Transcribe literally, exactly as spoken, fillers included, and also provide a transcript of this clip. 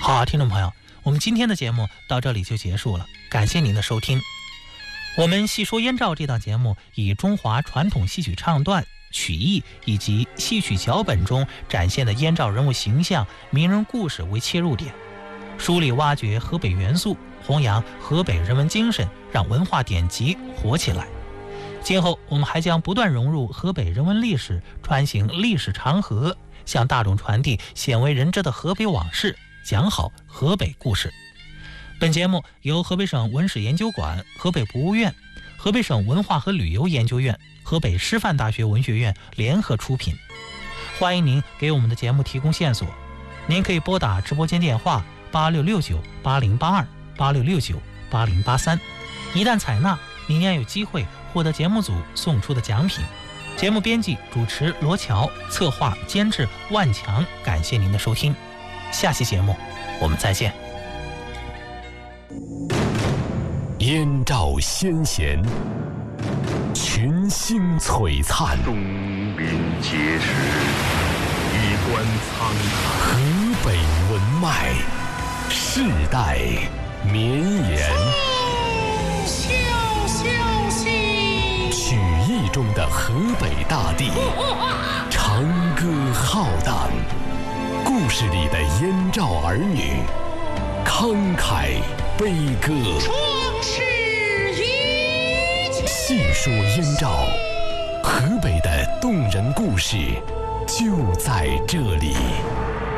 好，听众朋友，我们今天的节目到这里就结束了，感谢您的收听。我们细说燕赵这档节目以中华传统戏曲唱段、曲艺以及戏曲脚本中展现的燕赵人物形象、名人故事为切入点，梳理挖掘河北元素，弘扬河北人文精神，让文化典籍活起来。今后我们还将不断融入河北人文历史，穿行历史长河，向大众传递鲜为人知的河北往事，讲好河北故事。本节目由河北省文史研究馆、河北博物院、河北省文化和旅游研究院、河北师范大学文学院联合出品。欢迎您给我们的节目提供线索，您可以拨打直播间电话八六六九八零八二、八六六九八零八三，一旦采纳，您将有机会获得节目组送出的奖品。节目编辑主持罗乔，策划监制万强，感谢您的收听，下期节目我们再见。 燕赵先贤，群星璀璨， 东临碣石，衣冠苍苍。 河北文脉，世代绵延。曲艺中的河北大地，长歌浩荡；故事里的燕赵儿女，慷慨悲歌。细说燕赵，河北的动人故事就在这里。